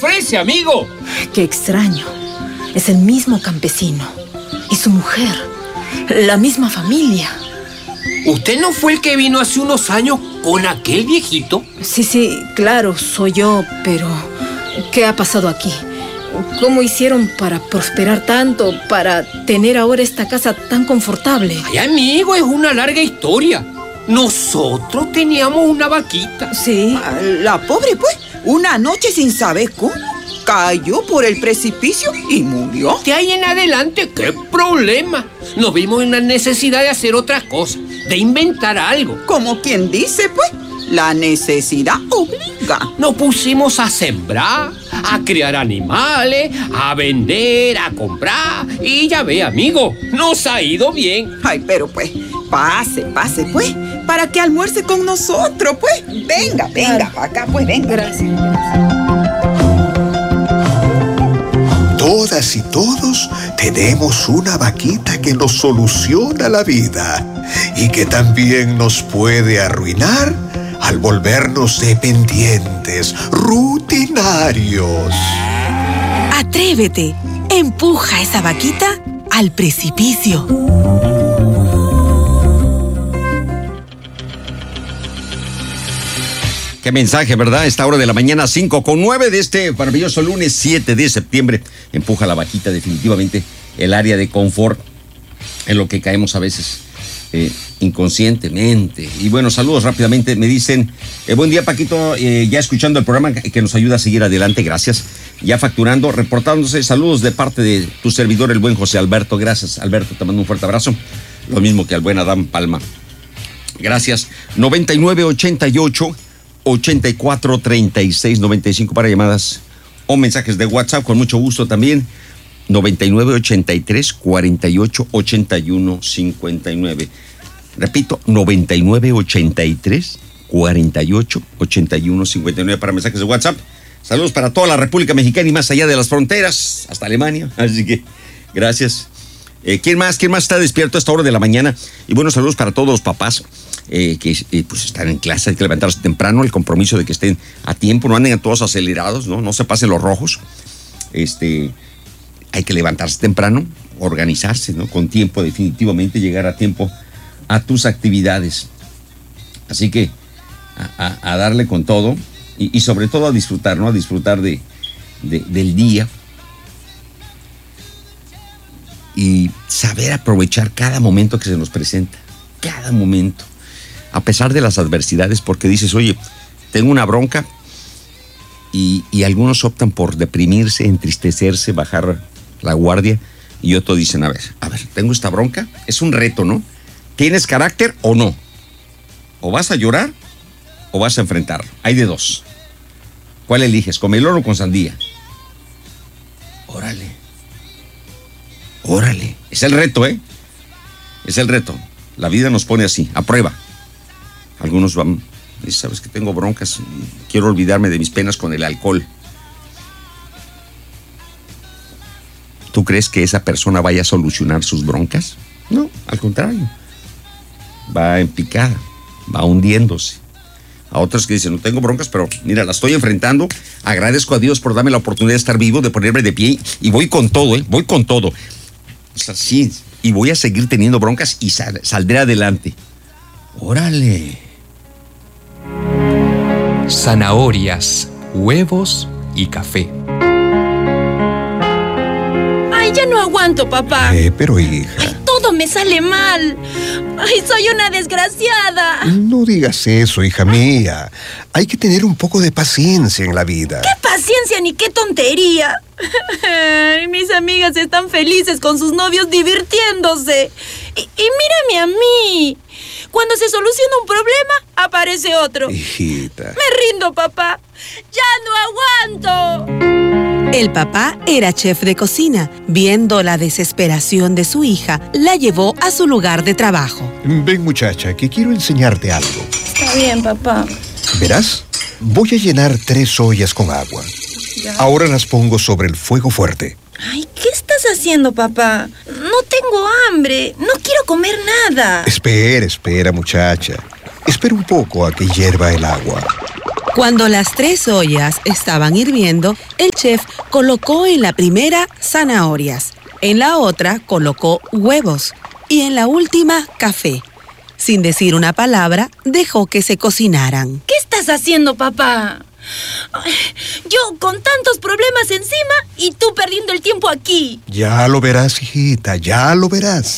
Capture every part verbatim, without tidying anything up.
ofrece, amigo? Qué extraño. Es el mismo campesino. Y su mujer. La misma familia. ¿Usted no fue el que vino hace unos años con aquel viejito? Sí, sí, claro, soy yo, pero ¿qué ha pasado aquí? ¿Cómo hicieron para prosperar tanto, para tener ahora esta casa tan confortable? Ay, amigo, es una larga historia. Nosotros teníamos una vaquita. Sí. La pobre, pues, una noche sin saber cómo, cayó por el precipicio y murió. De ahí en adelante, ¿qué problema? Nos vimos en la necesidad de hacer otras cosas, de inventar algo. Como quien dice, pues, la necesidad obliga. Nos pusimos a sembrar, a criar animales, a vender, a comprar. Y ya ve, amigo, nos ha ido bien. Ay, pero pues, pase, pase, pues, para que almuerce con nosotros, pues. Venga, venga, para acá, pues, venga. Gracias, gracias. Todas y todos tenemos una vaquita que nos soluciona la vida y que también nos puede arruinar al volvernos dependientes, rutinarios. Atrévete, empuja esa vaquita al precipicio. Qué mensaje, ¿verdad? Esta hora de la mañana, cinco con nueve de este maravilloso lunes siete de septiembre. Empuja la vaquita, definitivamente, el área de confort en lo que caemos a veces eh, inconscientemente. Y bueno, saludos rápidamente. Me dicen, eh, buen día, Paquito, eh, ya escuchando el programa que nos ayuda a seguir adelante, gracias. Ya facturando, reportándose, saludos de parte de tu servidor, el buen José Alberto. Gracias, Alberto, te mando un fuerte abrazo. Lo mismo que al buen Adán Palma. Gracias. noventa y nueve ochenta y ocho ochenta y cuatro treinta y seis noventa y cinco para llamadas o mensajes de WhatsApp, con mucho gusto también. noventa y nueve ochenta y tres cuarenta y ocho ochenta y uno cincuenta y nueve. Repito, noventa y nueve ochenta y tres cuarenta y ocho ochenta y uno cincuenta y nueve para mensajes de WhatsApp. Saludos para toda la República Mexicana y más allá de las fronteras, hasta Alemania. Así que, gracias. Eh, ¿Quién más? ¿Quién más está despierto a esta hora de la mañana? Y buenos saludos para todos los papás eh, que eh, pues están en clase, hay que levantarse temprano, el compromiso de que estén a tiempo, no anden todos acelerados, ¿no? No se pasen los rojos. Este, hay que levantarse temprano, organizarse, ¿no? Con tiempo, definitivamente, llegar a tiempo a tus actividades. Así que a, a, a darle con todo y, y sobre todo a disfrutar, ¿no? A disfrutar de, de, del día. Y saber aprovechar cada momento que se nos presenta, cada momento, a pesar de las adversidades, porque dices, oye, tengo una bronca y, y algunos optan por deprimirse, entristecerse, bajar la guardia, y otros dicen, a ver, a ver, tengo esta bronca, es un reto, ¿no? ¿Tienes carácter o no? O vas a llorar o vas a enfrentarlo, hay de dos. ¿Cuál eliges, con melón o con sandía? Órale. Órale, es el reto, ¿eh? Es el reto. La vida nos pone así, a prueba. Algunos van, dicen, sabes que tengo broncas, quiero olvidarme de mis penas con el alcohol. ¿Tú crees que esa persona vaya a solucionar sus broncas? No, al contrario. Va en picada, va hundiéndose. A otros que dicen, no tengo broncas, pero mira, la estoy enfrentando. Agradezco a Dios por darme la oportunidad de estar vivo, de ponerme de pie, y voy con todo, ¿eh? Voy con todo. O sea, sí, y voy a seguir teniendo broncas y sal, saldré adelante. ¡Órale! Zanahorias, huevos y café. Ay, ya no aguanto, papá. Eh, pero hija... Ay, todo me sale mal. Ay, soy una desgraciada. No digas eso, hija mía. Hay que tener un poco de paciencia en la vida. ¿Qué paciencia ni qué tontería? Ay, mis amigas están felices con sus novios divirtiéndose. Y, y mírame a mí. Cuando se soluciona un problema, aparece otro. Hijita. Me rindo, papá. ¡Ya no aguanto! El papá era chef de cocina. Viendo la desesperación de su hija, la llevó a su lugar de trabajo. Ven, muchacha, que quiero enseñarte algo. Está bien, papá. ¿Verás? Voy a llenar tres ollas con agua. Ya. Ahora las pongo sobre el fuego fuerte. Ay, ¿qué estás haciendo, papá? No tengo hambre. No quiero comer nada. Espera, espera, muchacha. Espera un poco a que hierva el agua. Cuando las tres ollas estaban hirviendo, el chef colocó en la primera zanahorias, en la otra colocó huevos y en la última café. Sin decir una palabra, dejó que se cocinaran. ¿Qué estás haciendo, papá? Ay, yo con tantos problemas encima y tú perdiendo el tiempo aquí. Ya lo verás, hijita, ya lo verás.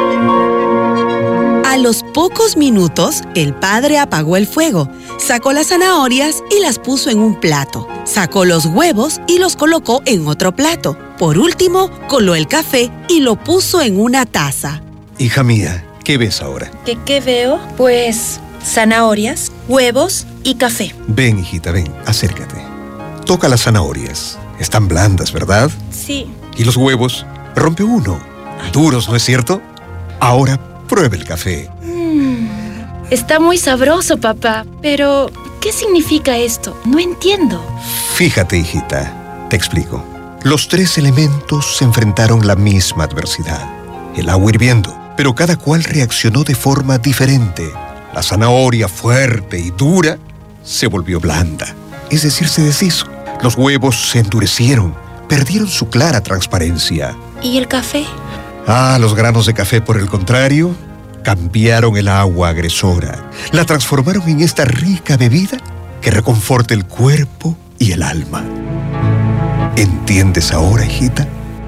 A los pocos minutos, el padre apagó el fuego, sacó las zanahorias y las puso en un plato. Sacó los huevos y los colocó en otro plato. Por último, coló el café y lo puso en una taza. Hija mía, ¿qué ves ahora? ¿Qué, qué veo? Pues zanahorias, huevos y café. Ven, hijita, ven, acércate. Toca las zanahorias. Están blandas, ¿verdad? Sí. ¿Y los huevos? Rompe uno. Duros, ¿no es cierto? Ahora pruebe el café. Mm, está muy sabroso, papá. Pero, ¿qué significa esto? No entiendo. Fíjate, hijita, te explico. Los tres elementos se enfrentaron la misma adversidad. El agua hirviendo, pero cada cual reaccionó de forma diferente. La zanahoria fuerte y dura se volvió blanda, es decir, se deshizo. Los huevos se endurecieron, perdieron su clara transparencia. ¿Y el café? Ah, los granos de café, por el contrario, cambiaron el agua agresora. La transformaron en esta rica bebida que reconforta el cuerpo y el alma. ¿Entiendes ahora, hijita?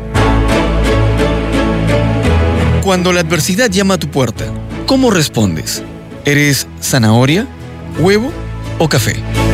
Cuando la adversidad llama a tu puerta, ¿cómo respondes? ¿Eres zanahoria, huevo o café?